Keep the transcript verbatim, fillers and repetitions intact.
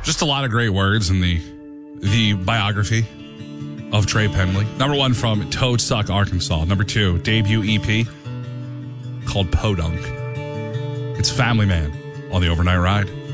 Just a lot of great words in the the biography of Trey Penley. Number one from Toadsuck, Arkansas. Number two, debut E P called Podunk. It's Family Man on the Overnight Ride.